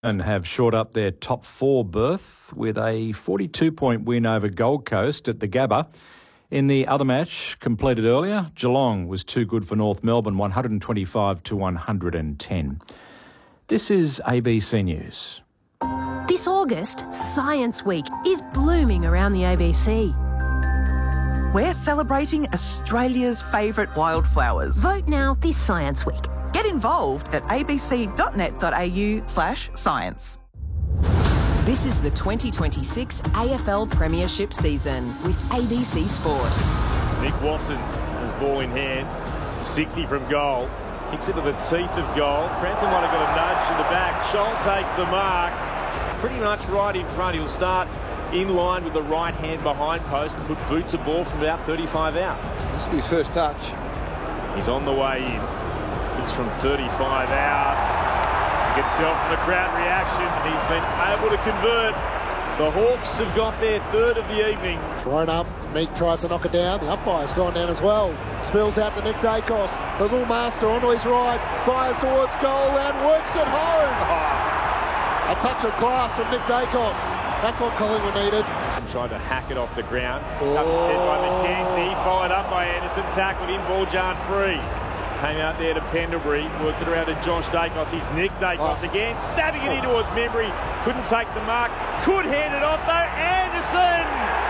and have shored up their top four berth with a 42-point win over Gold Coast at the Gabba. In the other match, completed earlier, Geelong was too good for North Melbourne, 125-110. This is ABC News. This August, Science Week is blooming around the ABC. We're celebrating Australia's favourite wildflowers. Vote now this Science Week. Get involved at abc.net.au/science. This is the 2026 AFL Premiership season with ABC Sport. Nick Watson has ball in hand, 60 from goal. Kicks into the teeth of goal. Frampton might have got a nudge in the back. Scholl takes the mark. Pretty much right in front. He'll start in line with the right hand behind post and put boots of ball from about 35 out. This will be his first touch. He's on the way in. It's from 35 out. You can tell from the crowd reaction he's been able to convert. The Hawks have got their third of the evening. Thrown up, Meek tries to knock it down. The umpire's gone down as well. Spills out to Nick Dacos. The little master onto his right. Fires towards goal and works it home. A touch of class from Nick Dacos. That's what Collingwood needed. Tried to hack it off the ground. Cut instead by McKenzie. Followed up by Anderson. Tackled in. Ball jarred free. Came out there to Pendlebury, worked it around to Josh Dacos. He's Nick Dacos again, stabbing it in towards Membry. Couldn't take the mark, could hand it off though. Anderson!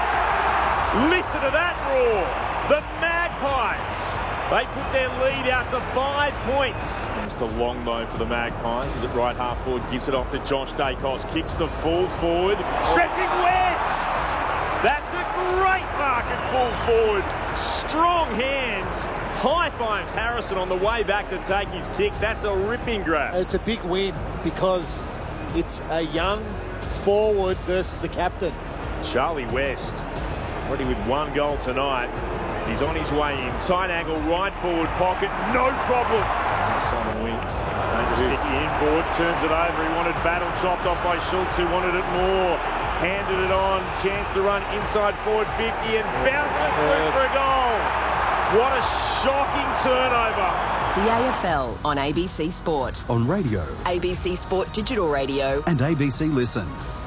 Listen to that roar. The Magpies, they put their lead out to 5 points. Comes to Longbow for the Magpies. Is it right half forward, gives it off to Josh Dacos. Kicks the full forward, stretching west. That's a great mark at full forward. Strong hands. High fives Harrison on the way back to take his kick. That's a ripping grab. It's a big win because it's a young forward versus the captain. Charlie West, already with one goal tonight. He's on his way in. Tight angle, right forward pocket, no problem. Simon Wing, stick inboard, turns it over. He wanted battle chopped off by Schultz, who wanted it more. Handed it on, chance to run inside forward 50 and bounce it through for a goal. What a shocking turnover. The AFL on ABC Sport. On radio. ABC Sport Digital Radio. And ABC Listen.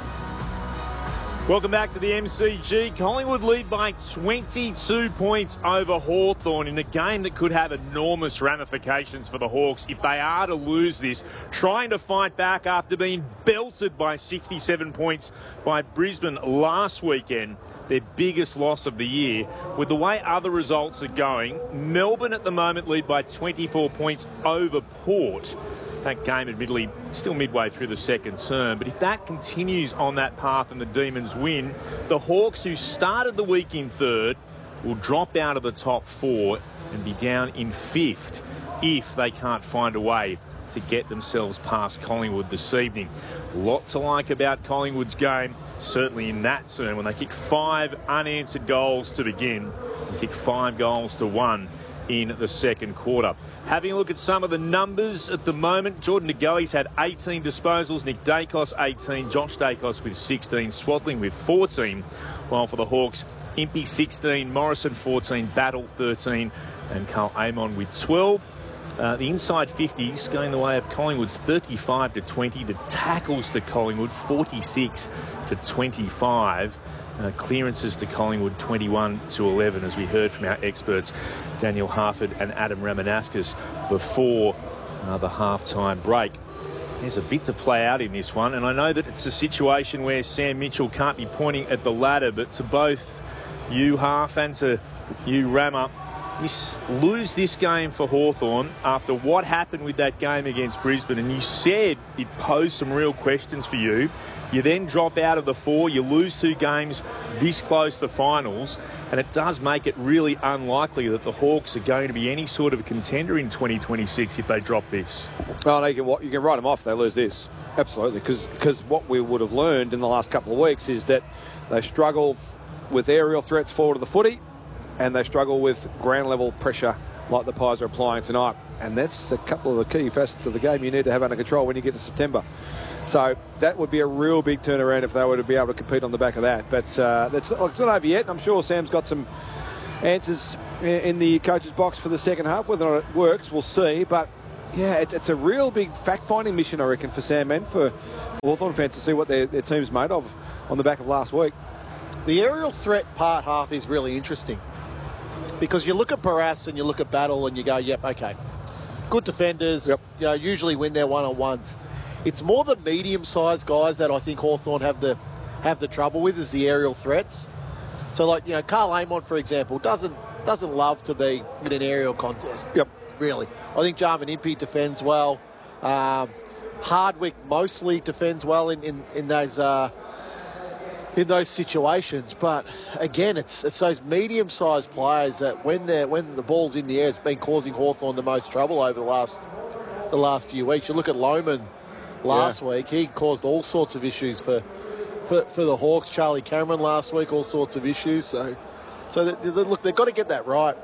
Welcome back to the MCG. Collingwood lead by 22 points over Hawthorn in a game that could have enormous ramifications for the Hawks if they are to lose this. Trying to fight back after being belted by 67 points by Brisbane last weekend. Their biggest loss of the year. With the way other results are going, Melbourne at the moment lead by 24 points over Port. That game, admittedly, still midway through the second term. But if that continues on that path and the Demons win, the Hawks, who started the week in third, will drop out of the top four and be down in fifth if they can't find a way to get themselves past Collingwood this evening. A lot to like about Collingwood's game, certainly in that turn, when they kick 5 unanswered goals to begin and kick 5 goals to 1 in the second quarter. Having a look at some of the numbers at the moment, Jordan De Goey's had 18 disposals, Nick Dacos 18, Josh Dacos with 16, Swadling with 14, while for the Hawks, Impey 16, Morrison 14, Battle 13 and Carl Amon with 12. The inside 50s going the way of Collingwood's 35-20. The tackles to Collingwood 46-25. Clearances to Collingwood 21-11, as we heard from our experts Daniel Harford and Adam Ramanaskas before the half-time break. There's a bit to play out in this one, and I know that it's a situation where Sam Mitchell can't be pointing at the ladder, but to both you, Harf, and to you, Rammer, lose this game for Hawthorn after what happened with that game against Brisbane, and you said it posed some real questions for you. You then drop out of the four, you lose 2 games this close to finals, and it does make it really unlikely that the Hawks are going to be any sort of contender in 2026 if they drop this. Well, you can write them off if they lose this. Absolutely, because what we would have learned in the last couple of weeks is that they struggle with aerial threats forward of the footy, and they struggle with ground level pressure like the Pies are applying tonight. And that's a couple of the key facets of the game you need to have under control when you get to September. So that would be a real big turnaround if they were to be able to compete on the back of that. But it's not over yet. I'm sure Sam's got some answers in the coach's box for the second half. Whether or not it works, we'll see. But, yeah, it's a real big fact-finding mission, I reckon, for Sam and for Hawthorn fans to see what their team's made of on the back of last week. The aerial threat part half is really interesting because you look at Barrass and you look at Battle and you go, yep, okay. Good defenders, usually win their one-on-ones. It's more the medium-sized guys that I think Hawthorn have the trouble with is the aerial threats. So, like, Carl Amon, for example, doesn't love to be in an aerial contest. Yep. Really. I think Jarman Impey defends well. Hardwick mostly defends well in those situations. But, again, it's those medium-sized players that when the ball's in the air, it's been causing Hawthorn the most trouble over the last few weeks. You look at Lohmann last week. He caused all sorts of issues for the Hawks. Charlie Cameron last week, all sorts of issues. So look, they've got to get that right.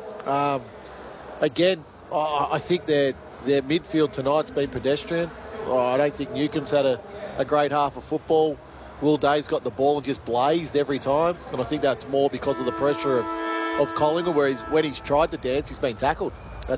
Again, I think their midfield tonight's been pedestrian. I don't think Newcomb's had a great half of football. Will Day's got the ball and just blazed every time. And I think that's more because of the pressure of Collingwood, where when he's tried to dance, he's been tackled.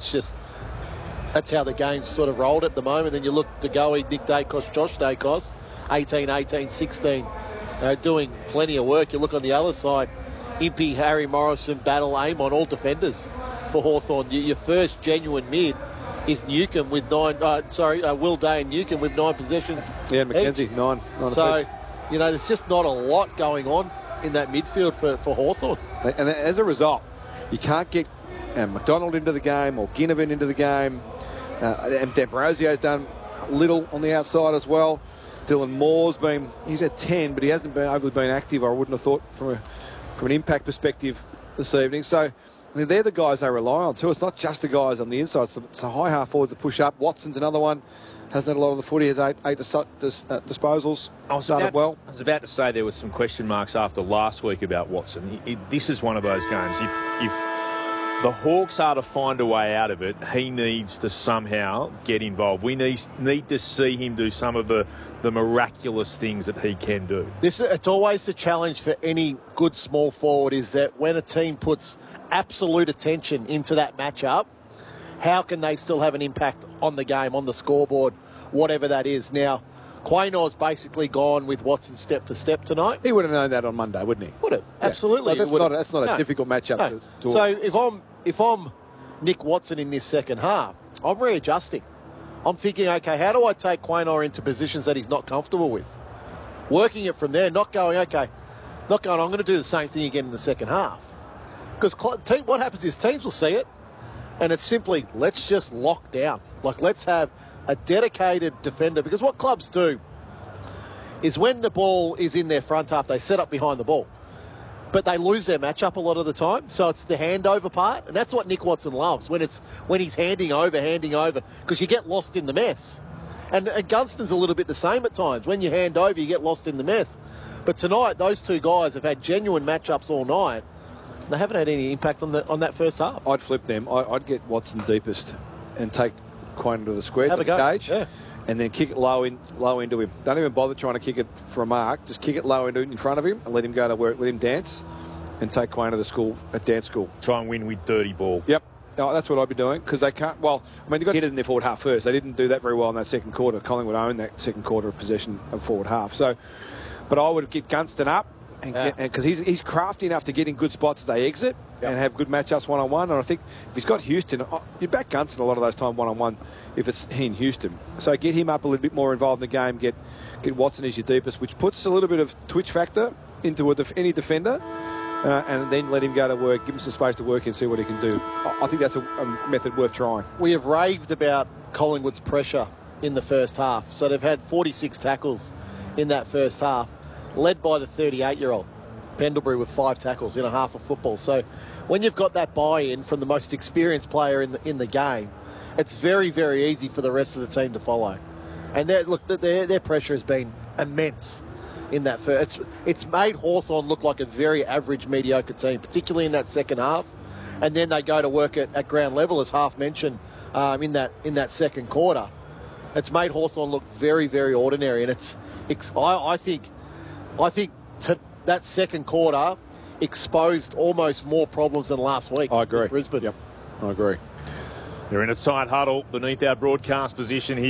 That's how the game's sort of rolled at the moment. Then you look to Goey, Nick Dacos, Josh Dacos, 18, 18, 16, doing plenty of work. You look on the other side, Impey, Harry Morrison, Battle, Amon, all defenders for Hawthorn. Your first genuine mid is Newcomb with Will Day and Newcomb with 9 possessions. Yeah, McKenzie, nine so, apiece. There's just not a lot going on in that midfield for Hawthorn. And as a result, you can't get McDonald into the game or Ginnivan into the game. And D'Ambrosio's done little on the outside as well. Dylan Moore's he's at 10, but he hasn't been overly been active, I wouldn't have thought, from an impact perspective this evening. So they're the guys they rely on too. It's not just the guys on the inside. It's the high half forwards that push up. Watson's another one. Hasn't had a lot of the footy. Has eight disposals. I was about to say there was some question marks after last week about Watson. This is one of those games. If the Hawks are to find a way out of it, he needs to somehow get involved. We need to see him do some of the miraculous things that he can do. It's always the challenge for any good small forward is that when a team puts absolute attention into that matchup, how can they still have an impact on the game, on the scoreboard, whatever that is? Now, Quaynor's basically gone with Watson step for step tonight. He would have known that on Monday, wouldn't he? Would have, absolutely. No, that's not a difficult matchup. No. So if I'm Nick Watson in this second half, I'm readjusting. I'm thinking, okay, how do I take Quaynor into positions that he's not comfortable with? Working it from there, not going, I'm going to do the same thing again in the second half. Because what happens is teams will see it, and it's simply, let's just lock down. Let's have a dedicated defender. Because what clubs do is when the ball is in their front half, they set up behind the ball. But they lose their matchup a lot of the time. So it's the handover part. And that's what Nick Watson loves, when he's handing over, because you get lost in the mess. And Gunston's a little bit the same at times. When you hand over, you get lost in the mess. But tonight, those two guys have had genuine matchups all night. They haven't had any impact on that first half. I'd flip them. I'd get Watson deepest and take Quaynor to the square, have to the cage, and then kick it low into him. Don't even bother trying to kick it for a mark. Just kick it low in front of him and let him go to work. Let him dance, and take Quaynor to school at dance school. Try and win with dirty ball. Yep. That's what I'd be doing, because they can't. Well, they got to hit it in their forward half first. They didn't do that very well in that second quarter. Collingwood owned that second quarter of possession of forward half. So, but I would get Gunston up. Because he's crafty enough to get in good spots as they exit and have good matchups one-on-one. And I think if he's got Houston, you back Gunston a lot of those time one-on-one if it's he and Houston. So get him up a little bit more involved in the game. Get Watson as your deepest, which puts a little bit of twitch factor into any defender. And then let him go to work, give him some space to work and see what he can do. I think that's a method worth trying. We have raved about Collingwood's pressure in the first half. So they've had 46 tackles in that first half, led by the 38-year-old Pendlebury with 5 tackles in a half of football. So when you've got that buy-in from the most experienced player in the game, it's very, very easy for the rest of the team to follow. And their pressure has been immense in that first. It's made Hawthorn look like a very average, mediocre team, particularly in that second half. And then they go to work at ground level, as Half mentioned, in that second quarter. It's made Hawthorn look very, very ordinary. And I think that second quarter exposed almost more problems than last week. I agree. Brisbane. Yep, I agree. They're in a tight huddle beneath our broadcast position here.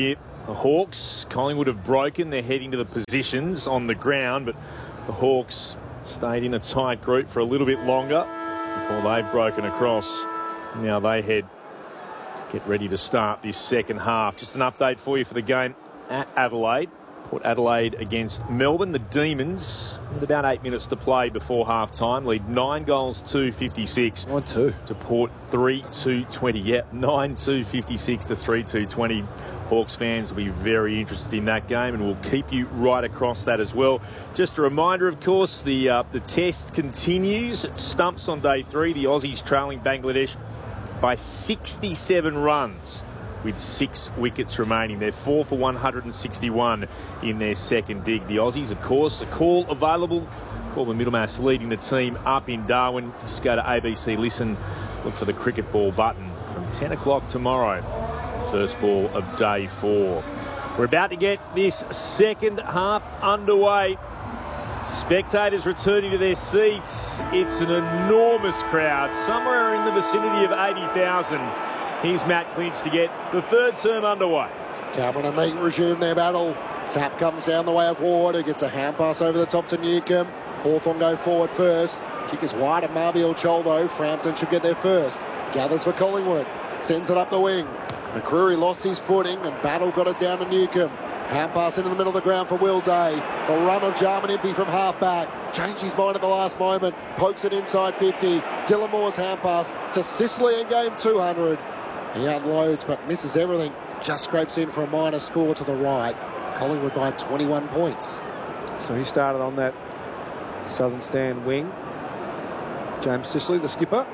The Hawks, Collingwood have broken. They're heading to the positions on the ground, but the Hawks stayed in a tight group for a little bit longer before they've broken across. Now they head, get ready to start this second half. Just an update for you for the game at Adelaide. Port Adelaide against Melbourne. The Demons, with about 8 minutes to play before half-time, lead 9 goals to 56. 9-2. To Port 3-2-20. Yep, 9-2-56 to 3-2-20. Hawks fans will be very interested in that game, and we'll keep you right across that as well. Just a reminder, of course, the test continues. It stumps on day 3. The Aussies trailing Bangladesh by 67 runs. With 6 wickets remaining. They're 4 for 161 in their second dig. The Aussies, of course, a call available. Corbin Middlemass leading the team up in Darwin. Just go to ABC Listen, look for the cricket ball button from 10 o'clock tomorrow. First ball of day 4. We're about to get this second half underway. Spectators returning to their seats. It's an enormous crowd, somewhere in the vicinity of 80,000. Here's Matt Clinch to get the third term underway. Cameron and Meek resume their battle. Tap comes down the way of Ward, who gets a hand pass over the top to Newcombe. Hawthorn go forward first. Kick is wide of Marbiel Chol, though. Frampton should get there first. Gathers for Collingwood. Sends it up the wing. McCreary lost his footing and Battle got it down to Newcombe. Hand pass into the middle of the ground for Will Day. The run of Jarman Impey from half-back. Changed his mind at the last moment. Pokes it inside 50. Dylan Moore's hand pass to Sicily in game 200. He unloads but misses everything. Just scrapes in for a minor score to the right. Collingwood by 21 points. So he started on that southern stand wing. James Sicily, the skipper.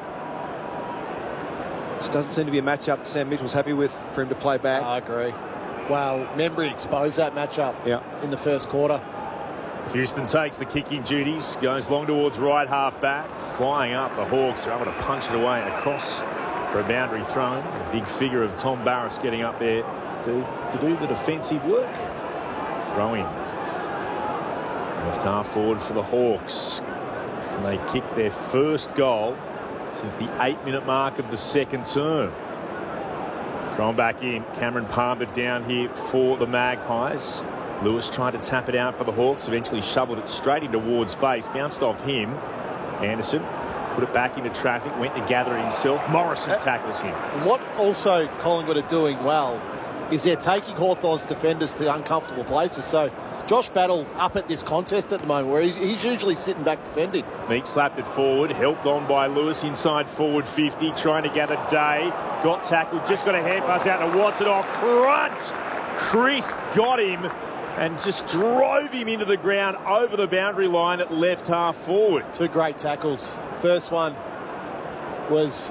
This doesn't seem to be a matchup that Sam Mitchell's happy with for him to play back. I agree. Well, Membry exposed that matchup in the first quarter. Houston takes the kicking duties, goes long towards right half back. Flying up, the Hawks are able to punch it away across for a boundary throw. A big figure of Tom Barras getting up there to do the defensive work. Throw in. Left half forward for the Hawks. And they kick their first goal since the 8-minute mark of the second term. Thrown back in. Cameron Palmer down here for the Magpies. Lewis tried to tap it out for the Hawks. Eventually shoveled it straight into Ward's face. Bounced off him. Anderson put it back into traffic, went to gather it himself. Morrison tackles him. What also Collingwood are doing well is they're taking Hawthorn's defenders to uncomfortable places. So Josh Battle's up at this contest at the moment where he's usually sitting back defending. Meek slapped it forward, helped on by Lewis inside forward 50, trying to gather Day. Got tackled, just got a hand pass out to Watson. Oh, crunched! Crisp got him and just drove him into the ground over the boundary line at left half forward. Two great tackles. First one was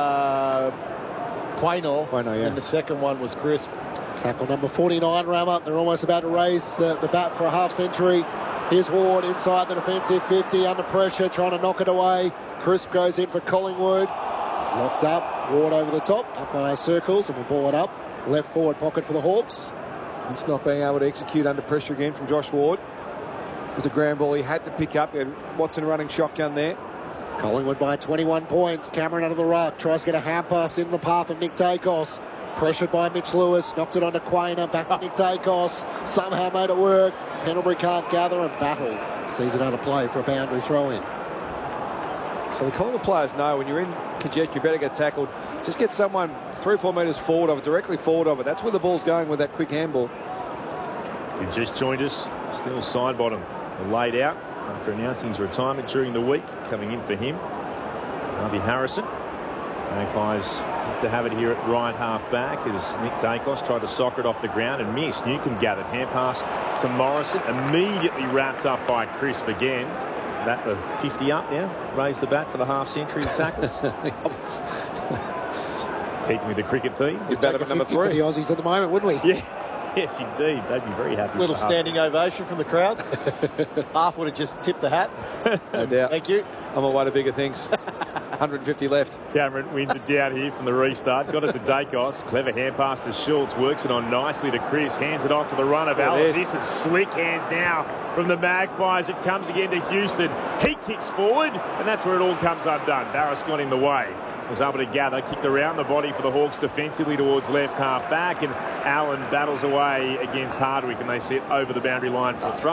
Quaynor, and the second one was Crisp. Tackle number 49, Rammer. They're almost about to raise the bat for a half century. Here's Ward inside the defensive 50, under pressure, trying to knock it away. Crisp goes in for Collingwood. He's locked up. Ward over the top, up by circles, and we'll ball it up. Left forward pocket for the Hawks. It's not being able to execute under pressure again from Josh Ward. It was a ground ball he had to pick up. He had Watson running shotgun there. Collingwood by 21 points. Cameron out of the ruck. Tries to get a hand pass in the path of Nick Dacos. Pressured by Mitch Lewis. Knocked it onto Quaynor. Back to Nick Dacos. Somehow made it work. Pendlebury can't gather, and Battle sees it out of play for a boundary throw-in. So the Collingwood players know when you're in congestion, you better get tackled. Just get someone 3 or 4 metres forward of it, directly forward of it. That's where the ball's going with that quick handball. You just joined us. Still side bottom. Laid out after announcing his retirement during the week. Coming in for him, Harvey Harrison. Magpies look to have it here at right half back as Nick Dacos tried to soccer it off the ground and missed. Newcombe gathered. Hand pass to Morrison. Immediately wrapped up by Crisp again. That the 50 up now. Raised the bat for the half century of tackles. Keeping with the cricket theme. We'd take a 50 for the Aussies at the moment, wouldn't we? Yeah. Yes, indeed. They'd be very happy. Little standing ovation from the crowd. Half would have just tipped the hat. No doubt. Thank you. I'm on way to bigger things. 150 left. Cameron wins it down here from the restart. Got it to Dacos. Clever hand pass to Schultz. Works it on nicely to Chris. Hands it off to the runner. This is slick hands now from the Magpies. It comes again to Houston. He kicks forward, and that's where it all comes undone. Barras got in the way. was able to gather, kicked around the body for the Hawks defensively towards left half back, and Allen battles away against Hardwick, and they sit over the boundary line for a throw.